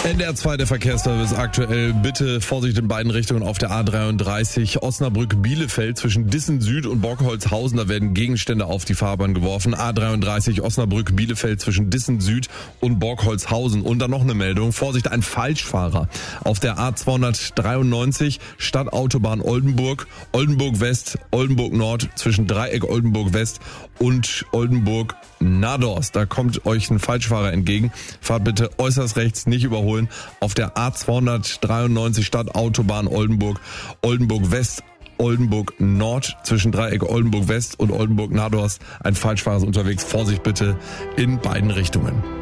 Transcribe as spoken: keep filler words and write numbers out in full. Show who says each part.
Speaker 1: N D R zwei, der Verkehrsservice aktuell. Bitte Vorsicht in beiden Richtungen auf der A dreiunddreißig. Osnabrück-Bielefeld zwischen Dissen Süd und Borgholzhausen. Da werden Gegenstände auf die Fahrbahn geworfen. A dreiunddreißig Osnabrück-Bielefeld zwischen Dissen Süd und Borgholzhausen. Und dann noch eine Meldung. Vorsicht, ein Falschfahrer. Auf der A zweihundertdreiundneunzig Stadtautobahn Oldenburg. Oldenburg West, Oldenburg Nord zwischen Dreieck Oldenburg West und Oldenburg Nadorst. Da kommt euch ein Falschfahrer entgegen. Fahrt bitte äußerst rechts, nicht überholen. Auf der A zweihundertdreiundneunzig Stadtautobahn Oldenburg, Oldenburg West, Oldenburg Nord zwischen Dreieck Oldenburg West und Oldenburg Nadorst. Ein Falschfahrer ist unterwegs. Vorsicht bitte in beiden Richtungen.